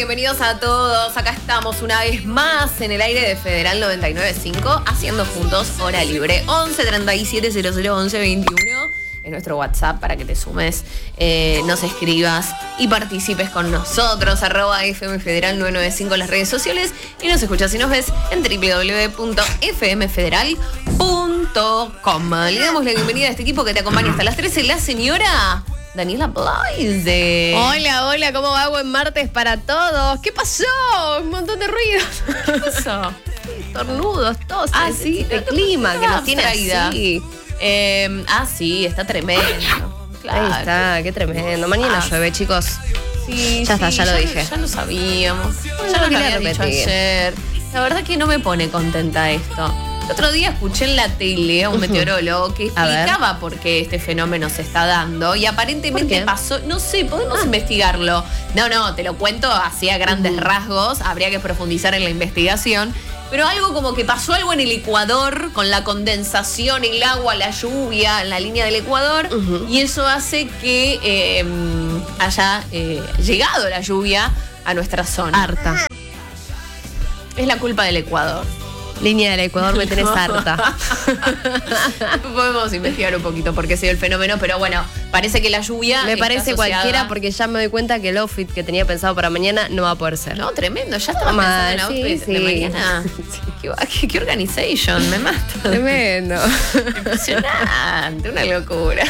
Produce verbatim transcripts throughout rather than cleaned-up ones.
bienvenidos a todos. Acá estamos una vez más en el aire de Federal noventa y nueve punto cinco, haciendo juntos Hora Libre. once treinta y siete cero cero once veintiuno es nuestro WhatsApp para que te sumes, eh, nos escribas y participes con nosotros. Arroba F M Federal nueve nueve cinco en las redes sociales y nos escuchas y nos ves en doble u doble u doble u punto f m federal punto com. Le damos la bienvenida a este equipo que te acompaña hasta las trece, la señora Daniela Blaise. Hola, hola, ¿cómo va? Buen martes para todos. ¿Qué pasó? Un montón de ruidos. ¿Qué pasó? Tornudos, tos. Ah, sí, el clima que nos tiene traída. así. Eh, ah, sí, está tremendo. Claro. Ahí está, qué tremendo. Mañana Ah, llueve, chicos. Sí, Ya sí, está, ya lo dije. Ya lo sabíamos. Bueno, Ya lo quería había dicho repetir. ayer. La verdad que no me pone contenta esto. El otro día escuché en la tele a un meteorólogo que A ver. explicaba por qué este fenómeno se está dando y aparentemente ¿Por qué? pasó, no sé, podemos investigarlo. No, no, te lo cuento así a grandes rasgos, habría que profundizar en la investigación. Pero algo como que pasó algo en el Ecuador con la condensación, el agua, la lluvia en la línea del Ecuador, Ujú. y eso hace que eh, haya eh, llegado la lluvia a nuestra zona. Harta. Es la culpa del Ecuador. Línea del Ecuador, me tenés harta. Podemos investigar un poquito por qué se dio el fenómeno, pero bueno, parece que la lluvia Me está parece asociada- cualquiera porque ya me doy cuenta que el outfit que tenía pensado para mañana no va a poder ser. No, tremendo, ya estaba Mal, pensando en sí, el outfit de sí. mañana. ¿Qué, qué, qué organization, me mata. Tremendo. Impresionante, una locura.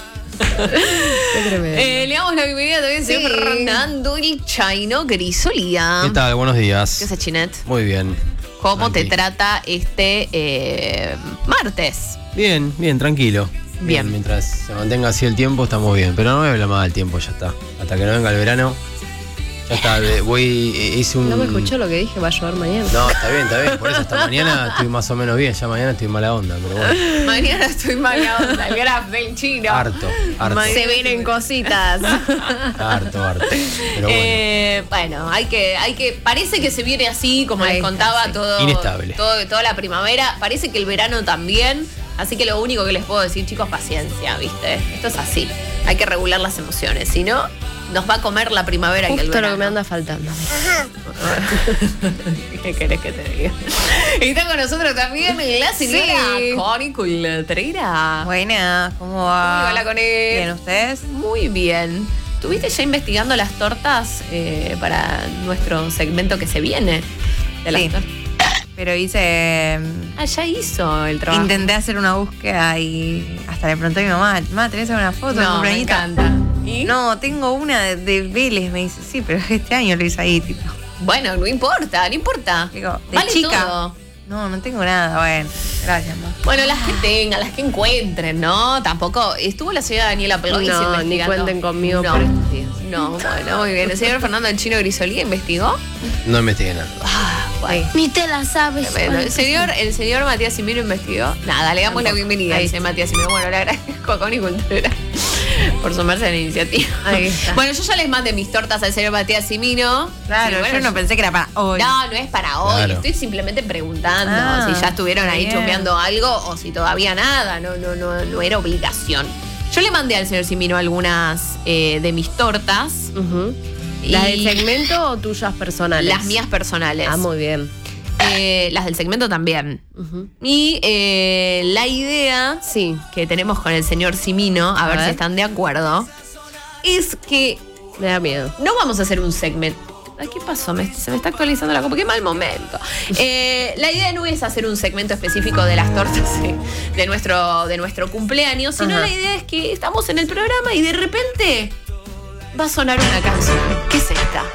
Qué tremendo. Eh, le damos la bienvenida también al señor Sí. Fernando el Chaino Grisolía. ¿Qué tal? Buenos días. ¿Qué hace, Chinet? Muy bien. ¿Cómo Tranqui. te trata este eh, martes? Bien, bien, tranquilo. Bien. Mientras se mantenga así el tiempo, estamos bien. Pero no me habla más del tiempo, ya está. Hasta que no venga el verano, ya está. de- Voy, hice un... No me escuchó lo que dije, va a llover mañana. No, está bien, está bien. Por eso hasta mañana estoy más o menos bien. Ya mañana estoy mala onda, pero bueno. Mañana estoy mala onda, el graf del chino. Harto, harto. Ma- Se vienen cositas. Harto, harto. Pero bueno. Eh, bueno, hay que, hay que, parece que se viene así, como Ahí les está, contaba, sí. todo, Inestable. todo, toda la primavera. Parece que el verano también. Así que lo único que les puedo decir, chicos, paciencia, ¿viste? Esto es así. Hay que regular las emociones. Si no, nos va a comer la primavera y el Justo verano. lo que me anda faltando. ¿Qué querés que te diga? Y está con nosotros también la señora Sí. Connie Cultrera. Buenas, ¿cómo ¿Cómo va? va la Connie? Bien, ¿ustedes? Muy bien. ¿Estuviste ya investigando las tortas eh, para nuestro segmento que se viene? De las Sí. tortas. Pero hice... Ah, ya hizo el trabajo. Intenté hacer una búsqueda y hasta le pregunté a mi mamá, mamá, ¿tenés alguna foto? No, me cumpleañito?" encanta. ¿Y? No, tengo una de, de Vélez, me dice, sí, pero este año lo hice ahí, tipo. Bueno, no importa, no importa. Digo, de Vale chica. todo. No, no tengo nada, bueno, gracias, mamá. Bueno, las que tengan, las que encuentren, ¿no? Tampoco. Estuvo la señora Daniela Pelosi No, investigando. ni cuenten conmigo no, por estos días. No, bueno, muy bien. El señor Fernando el Chino Grisolía investigó. No investigué nada. Ah, bueno. Ni te la sabes. Tremendo. El señor, el señor Matías Simiro investigó. Nada, le damos la bienvenida al señor Matías Simiro. Bueno, le agradezco a Connie Cultura por sumarse a la iniciativa. Ahí está. Bueno, yo ya les mandé mis tortas al señor Matías Simiro. Claro, Sí, bueno, yo no pensé que era para hoy. No, no es para hoy. Claro. Estoy simplemente preguntando Ah, si ya estuvieron ahí bien. chumbeando algo o si todavía nada. No, no, no, no era obligación. Yo le mandé al señor Simino algunas eh, de mis tortas. Ujú. Y- ¿Las del segmento o tuyas personales? Las mías personales. Ah, muy bien. Eh, las del segmento también. Ujú. Y eh, la idea Sí. que tenemos con el señor Simino, a, A ver, ver. si están de acuerdo, es que Me da miedo. no vamos a hacer un segmento. Ay, ¿qué pasó? Me- se me está actualizando la copa. Qué mal momento. Eh, la idea no es hacer un segmento específico de las tortas sí, de, nuestro, de nuestro cumpleaños, sino Ajá. la idea es que estamos en el programa y de repente va a sonar una canción. ¿Qué es esta?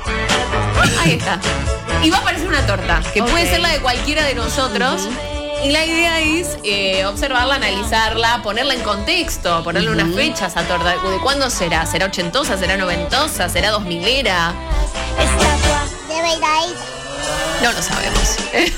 Ahí está. Y va a aparecer una torta, que puede Ok. ser la de cualquiera de nosotros. Y la idea es eh, observarla, analizarla, ponerla en contexto, ponerle unas fechas a torta. ¿De cuándo será? ¿Será ochentosa? ¿Será noventosa? ¿Será dos milera? Estatua de Beiraí. No lo sabemos.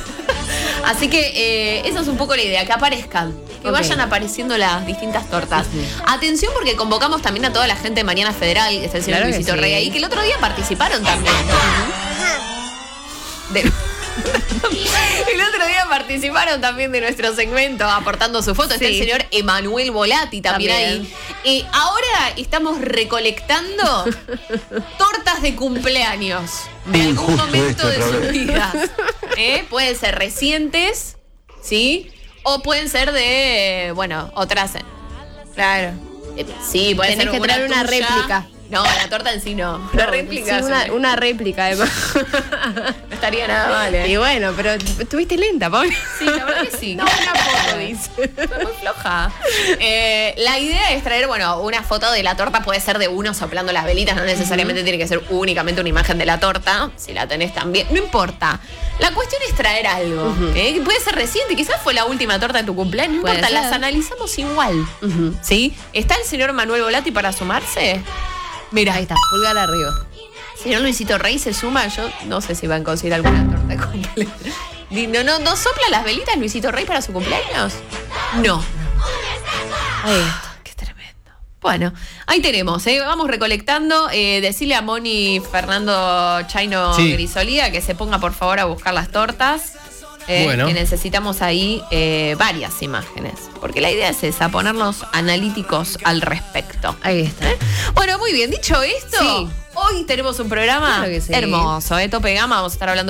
Así que eh, esa es un poco la idea, que aparezcan, que Ok. vayan apareciendo las distintas tortas. Atención porque convocamos también a toda la gente de Mañana Federal, está el señor Claro que Luisito sí. Rey ahí, que el otro día participaron también. De- El otro día participaron también de nuestro segmento aportando su foto. Está Sí. el señor Emanuel Volati también, También. ahí. Eh, ahora estamos recolectando tortas de cumpleaños de algún Injusto momento esto de otra sus vez. vidas. ¿Eh? Pueden ser recientes, ¿sí? O pueden ser de, bueno, otras. Claro. eh, sí, puede Tenés ser que traer una tuya. réplica. No, la torta en sí no. La No, réplica sí, es una, un- una réplica además. no estaría nada mal, ¿eh? Y bueno, pero estuviste lenta, Pablo. Sí, la verdad que sí. No, una foto, dice. Fue muy floja. Eh, la idea es traer, bueno, una foto de la torta. Puede ser de uno soplando las velitas. No necesariamente tiene que ser únicamente una imagen de la torta. Si la tenés también. No importa. La cuestión es traer algo. ¿eh? Puede ser reciente. Quizás fue la última torta de tu cumpleaños. No Puede importa. ser. Las analizamos igual. Ujú. ¿Sí? ¿Está el señor Manuel Volati para sumarse? Mira, Ahí está, pulgar arriba. señor Luisito Rey se suma. Yo no sé si va a conseguir alguna torta de cumpleaños. Di- ¿No, no, ¿No sopla las velitas Luisito Rey para su cumpleaños? No. Ahí está. Qué tremendo. Bueno, ahí tenemos, ¿eh? Vamos recolectando. Eh, decirle a Moni Fernando Chaino Sí. Grisolía que se ponga por favor a buscar las tortas. eh, Bueno. Que necesitamos ahí eh, varias imágenes. Porque la idea es esa, ponernos analíticos al respecto. Ahí está. ¿Eh? Bueno, muy bien, dicho esto, Sí. hoy tenemos un programa Claro que sí. hermoso, ¿eh? Tope Gama, vamos a estar hablando